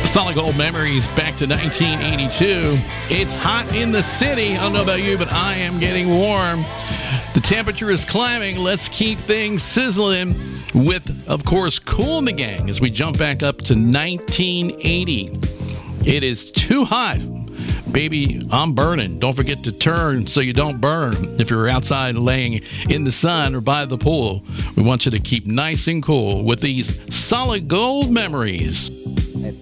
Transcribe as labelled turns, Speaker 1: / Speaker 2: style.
Speaker 1: Solid Gold Memories back to 1982. It's hot in the city. I don't know about you, but I am getting warm. The temperature is climbing. Let's keep things sizzling with, of course, Kool and the Gang as we jump back up to 1980. It is too hot. Baby, I'm burning. Don't forget to turn so you don't burn. If you're outside laying in the sun or by the pool, we want you to keep nice and cool with these Solid Gold Memories.